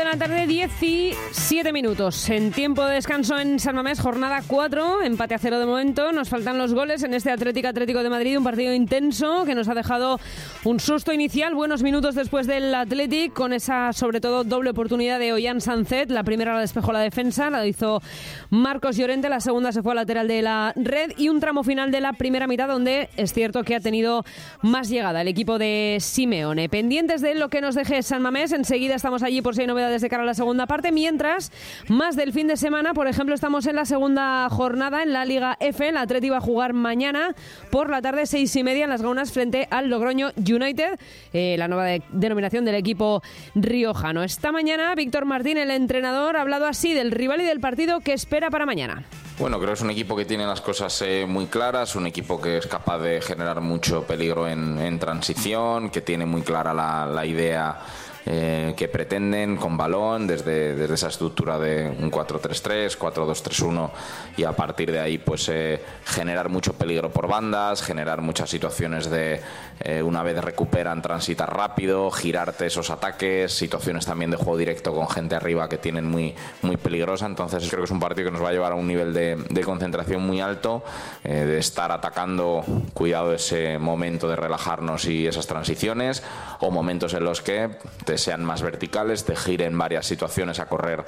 la tarde, 17 minutos. En tiempo de descanso en San Mamés, jornada 4, empate a 0 de momento. Nos faltan los goles en este Atlético de Madrid, un partido intenso que nos ha dejado un susto inicial. Buenos minutos después del Athletic, con esa, sobre todo, doble oportunidad de Ollán Sancet. La primera la despejó la defensa, la hizo Marcos Llorente. La segunda se fue al lateral de la red. Y un tramo final de la primera mitad donde es cierto que ha tenido más llegada el equipo de Simeone. Pendientes de lo que nos deje San Mamés, enseguida estamos allí por si hay novedades de cara a la segunda parte. Mientras, más del fin de semana, por ejemplo, estamos en la segunda jornada en la Liga F. El Atleti va a jugar mañana por la tarde, 6:30, en las Gaunas frente al Logroño United, la nueva denominación del equipo riojano. Esta mañana, Víctor Martín, el entrenador, ha hablado así del rival y del partido que espera para mañana. Bueno, creo que es un equipo que tiene las cosas muy claras, un equipo que es capaz de generar mucho peligro en transición, que tiene muy clara la idea que pretenden con balón desde esa estructura de un 4-3-3, 4-2-3-1, y a partir de ahí pues generar mucho peligro por bandas, generar muchas situaciones de una vez recuperan, transitar rápido, girarte esos ataques, situaciones también de juego directo con gente arriba que tienen muy peligrosa. Entonces creo que es un partido que nos va a llevar a un nivel de concentración muy alto, de estar atacando, cuidado ese momento de relajarnos y esas transiciones, o momentos en los que te sean más verticales, te giren varias situaciones a correr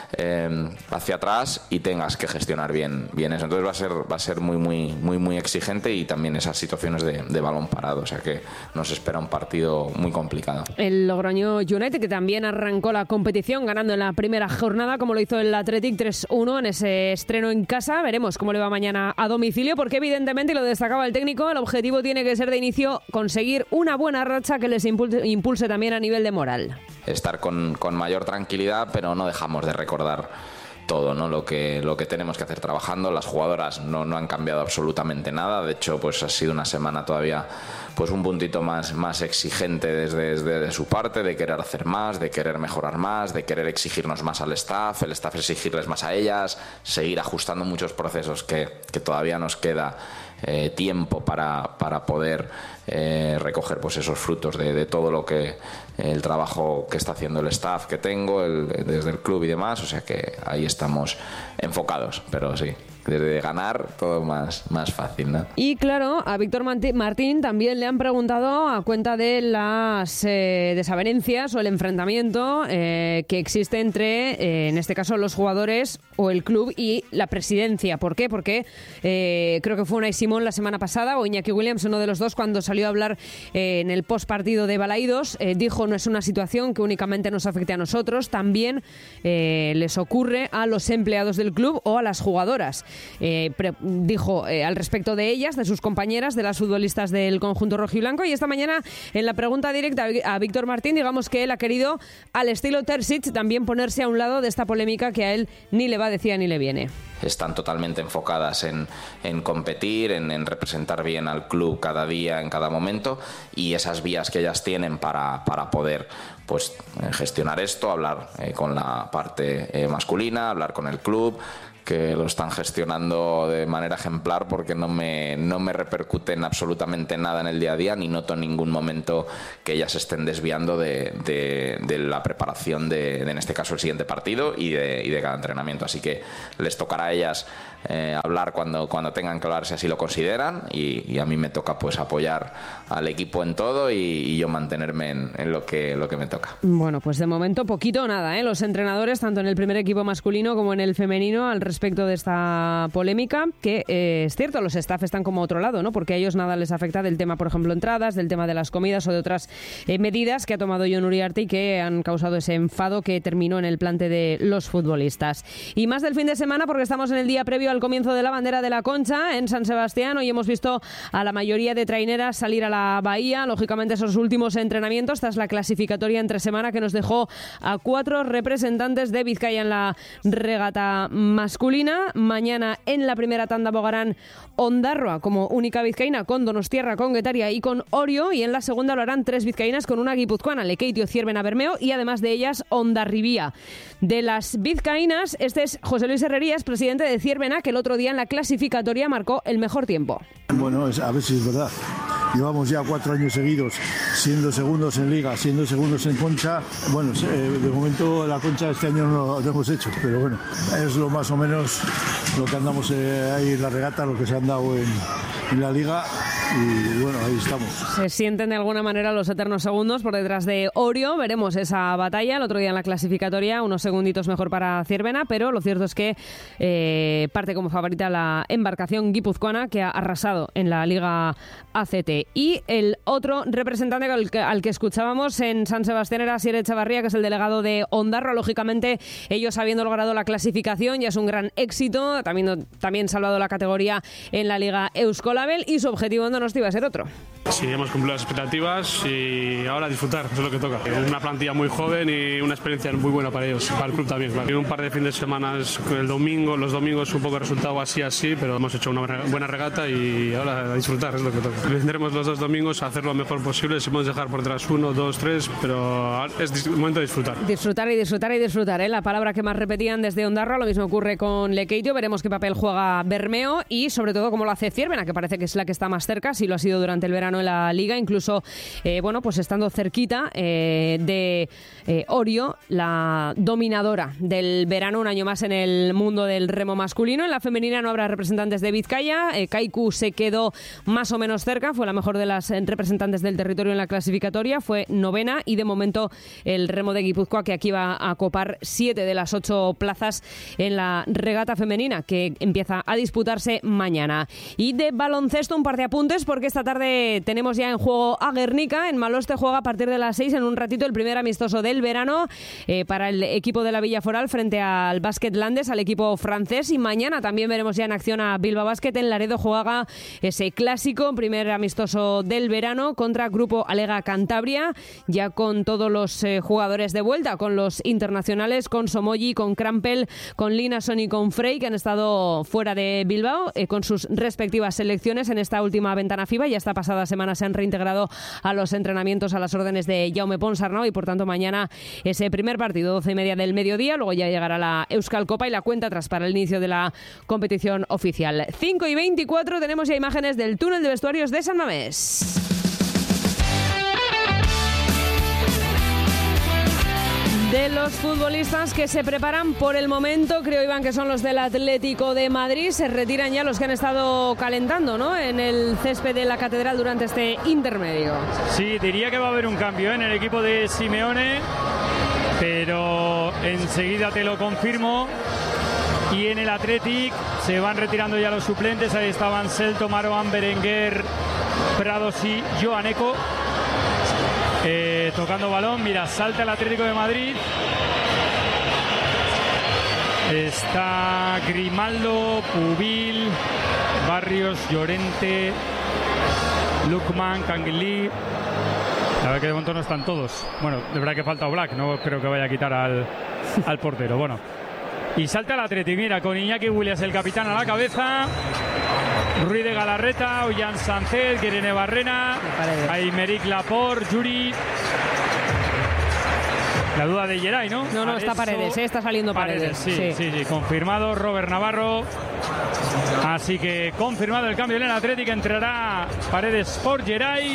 hacia atrás y tengas que gestionar bien eso. Entonces va a ser muy exigente, y también esas situaciones de balón parado, o sea que nos espera un partido muy complicado. El Logroño United, que también arrancó la competición ganando en la primera jornada, como lo hizo el Athletic 3-1 en ese estreno en casa. Veremos cómo le va mañana a domicilio, porque evidentemente, y lo destacaba el técnico, el objetivo tiene que ser de inicio conseguir una buena racha que les impulse también a nivel de moral. Estar con mayor tranquilidad, pero no dejamos de recordar todo, ¿no? Lo que tenemos que hacer trabajando. Las jugadoras no han cambiado absolutamente nada. De hecho, pues ha sido una semana todavía pues un puntito más exigente desde su parte, de querer hacer más, de querer mejorar más, de querer exigirnos más al staff, el staff exigirles más a ellas, seguir ajustando muchos procesos que todavía nos queda tiempo para poder recoger pues esos frutos de todo lo que el trabajo que está haciendo el staff que tengo desde el club y demás. O sea que ahí estamos enfocados, pero sí, desde ganar todo más fácil, ¿no? Y claro, a Víctor Martín también le han preguntado a cuenta de las desavenencias o el enfrentamiento que existe entre, en este caso, los jugadores o el club y la presidencia. ¿Por qué? Porque creo que fue Unai Simón la semana pasada, o Iñaki Williams, uno de los dos, cuando salió a hablar en el postpartido de Balaídos, dijo: no es una situación que únicamente nos afecte a nosotros, también les ocurre a los empleados del club o a las jugadoras. Dijo al respecto de ellas, de sus compañeras, de las futbolistas del conjunto rojiblanco. Y esta mañana, en la pregunta directa a Víctor Martín, digamos que él ha querido, al estilo Terzic, también ponerse a un lado de esta polémica que a él ni le va, decía, ni le viene. Están totalmente enfocadas en competir, en representar bien al club cada día, en cada momento, y esas vías que ellas tienen para poder pues gestionar esto, hablar con la parte masculina, hablar con el club, que lo están gestionando de manera ejemplar, porque no me repercute en absolutamente nada en el día a día, ni noto en ningún momento que ellas estén desviando de la preparación en este caso, el siguiente partido y de cada entrenamiento. Así que les tocará a ellas hablar cuando tengan que hablar, si así lo consideran, y a mí me toca pues apoyar al equipo en todo y yo mantenerme en lo que me toca. Bueno, pues de momento poquito o nada, los entrenadores, tanto en el primer equipo masculino como en el femenino, al respecto de esta polémica, que es cierto, los staff están como a otro lado, ¿no? Porque a ellos nada les afecta del tema, por ejemplo, entradas, del tema de las comidas o de otras medidas que ha tomado Jon Uriarte y que han causado ese enfado que terminó en el plante de los futbolistas. Y más del fin de semana, porque estamos en el día previo al comienzo de la bandera de la Concha en San Sebastián. Hoy hemos visto a la mayoría de traineras salir a la bahía, lógicamente esos últimos entrenamientos tras la clasificatoria entre semana que nos dejó a 4 representantes de Vizcaya en la regata masculina. Mañana en la primera tanda bogarán Ondarroa como única vizcaína, con Donostiarra, con Guetaria y con Orio, y en la segunda lo harán 3 vizcaínas con una guipuzcoana, Lekeitio, Ciervena, Bermeo, y además de ellas Ondarribía. De las vizcaínas, este es José Luis Herrerías, presidente de Ciervena, que el otro día en la clasificatoria marcó el mejor tiempo. Bueno, a ver si es verdad. llevamos ya 4 años seguidos siendo segundos en Liga, siendo segundos en Concha. Bueno, de momento la Concha este año no lo hemos hecho, pero bueno, es lo más o menos lo que andamos ahí en la regata, lo que se han dado en la Liga. Y bueno, ahí estamos. Se sienten de alguna manera los eternos segundos por detrás de Orio. Veremos esa batalla el otro día en la clasificatoria, unos segunditos mejor para Ciervena, pero lo cierto es que parte como favorita la embarcación guipuzcoana, que ha arrasado en la Liga ACT. Y el otro representante al que escuchábamos en San Sebastián era Asier Echavarría, que es el delegado de Ondarroa. Lógicamente, ellos habiendo logrado la clasificación ya es un gran éxito, también salvado la categoría en la Liga Euskolabel, y su objetivo en Donosti iba a ser otro. Sí, hemos cumplido las expectativas y ahora disfrutar, eso es lo que toca. Una plantilla muy joven y una experiencia muy buena para ellos, para el club también. Claro. Y un par de fines de semana, los domingos un poco de resultado así, pero hemos hecho una buena regata y ahora a disfrutar, es lo que toca. Tendremos los 2 domingos a hacer lo mejor posible, si podemos dejar por detrás 1, 2, 3, pero es momento de disfrutar. Disfrutar, ¿eh? La palabra que más repetían desde Ondarroa. Lo mismo ocurre con Lekeitio, veremos qué papel juega Bermeo y sobre todo cómo lo hace Ciervena, que parece que es la que está más cerca, sí lo ha sido durante el verano en la Liga, incluso pues estando cerquita de Orio, la dominadora del verano, un año más en el mundo del remo masculino. En la femenina no habrá representantes de Vizcaya, Kaiku se quedó más o menos cerca, fue la mejor de las representantes del territorio en la clasificatoria, fue 9ª, y de momento el remo de Guipúzcoa, que aquí va a copar 7 de las 8 plazas en la regata femenina, que empieza a disputarse mañana. Y de baloncesto un par de apuntes, porque esta tarde tenemos ya en juego a Guernica. En Maloste juega a partir de las 6 en un ratito el primer amistoso del verano para el equipo de la Villa Foral frente al Básquet Landes, al equipo francés, y mañana también veremos ya en acción a Bilbao Basket. En Laredo juega ese clásico, primer amistoso del verano contra Grupo Alega Cantabria, ya con todos los jugadores de vuelta, con los internacionales, con Somoyi, con Krampel, con Linason y con Frey, que han estado fuera de Bilbao con sus respectivas selecciones en esta última ventana FIBA. Ya esta pasada semana se han reintegrado a los entrenamientos a las órdenes de Jaume Ponsarnau, y por tanto mañana ese primer partido 12:30 del mediodía. Luego ya llegará la Euskal Copa y la cuenta atrás para el inicio de la competición oficial. 5:24, tenemos ya imágenes del túnel de vestuarios de San Mamés. De los futbolistas que se preparan por el momento, creo, Iván, que son los del Atlético de Madrid. Se retiran ya los que han estado calentando, ¿no?, en el césped de la Catedral durante este intermedio. Sí, diría que va a haber un cambio en el equipo de Simeone, pero enseguida te lo confirmo. Y en el Athletic se van retirando ya los suplentes. Ahí estaban Selto, Maroan, Berenguer, Prados y Joaneco. Tocando balón, mira, salta el Atlético de Madrid. Está Grimaldo, Pubil, Barrios, Llorente, Lukman, Canguilí. La verdad que de momento no están todos. Bueno, de verdad que falta Black, no creo que vaya a quitar al portero. Bueno, y salta el Atlético, mira, con Iñaki Williams, el capitán, a la cabeza. Ruiz de Galarreta, Ollán Sánchez, Irene Barrena, Aymeric Laporte, Yuri. La duda de Geray, ¿no? No, está Paredes, está saliendo Paredes. Sí, confirmado Robert Navarro. Así que confirmado el cambio en el Atlético, entrará Paredes por Geray.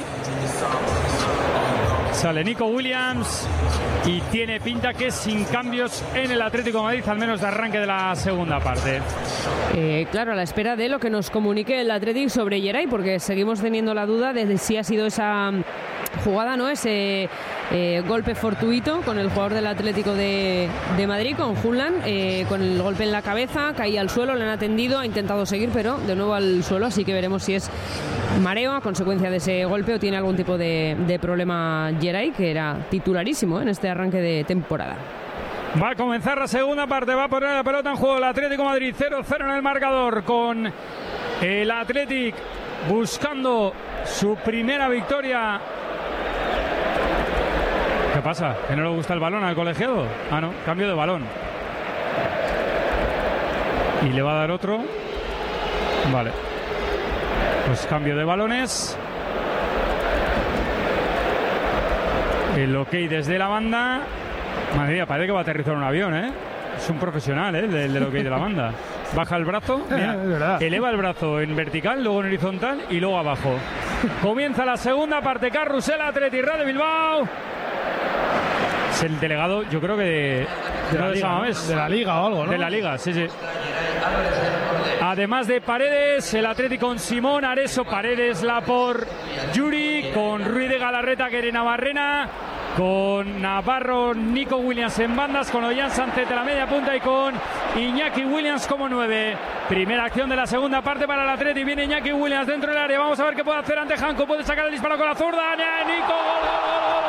Sale Nico Williams y tiene pinta que sin cambios en el Atlético de Madrid, al menos de arranque de la segunda parte. Claro, a la espera de lo que nos comunique el Atlético sobre Geray, porque seguimos teniendo la duda de si ha sido esa jugada, ¿no?, ese golpe fortuito con el jugador del Atlético de Madrid, con Julián, con el golpe en la cabeza, caía al suelo, le han atendido, ha intentado seguir, pero de nuevo al suelo, así que veremos si es mareo a consecuencia de ese golpe o tiene algún tipo de problema Geray, que era titularísimo en este arranque de temporada. Va a comenzar la segunda parte, va a poner la pelota en juego el Atlético de Madrid, 0-0 en el marcador, con el Atlético buscando su primera victoria. ¿Qué pasa? ¿Que no le gusta el balón al colegiado? Ah, no, cambio de balón. Y le va a dar otro. Vale. Pues cambio de balones. El ok desde la banda. Madre mía, parece que va a aterrizar un avión, ¿eh? Es un profesional, ¿eh? El ok de la banda. Baja el brazo, mira, eleva el brazo en vertical, luego en horizontal y luego abajo. Comienza la segunda parte. Carrusel Athletic Radio Bilbao. Es el delegado, yo creo que de la Liga o algo, ¿no? De la Liga, sí. Además de Paredes, el Atlético con Simón, Areso, Paredes, Lapor, Yuri, con Ruiz de Galarreta, Querena Barrena, con Navarro, Nico Williams en bandas, con Ollán Sánchez de la media punta y con Iñaki Williams como 9. Primera acción de la segunda parte para el Atlético. Viene Iñaki Williams dentro del área. Vamos a ver qué puede hacer ante Janko. Puede sacar el disparo con la zurda. Nico, gol.